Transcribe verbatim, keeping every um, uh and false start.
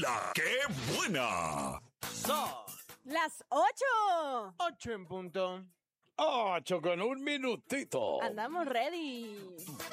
La que buena. Son Las ocho. ocho en punto. Ocho con un minutito. Andamos ready.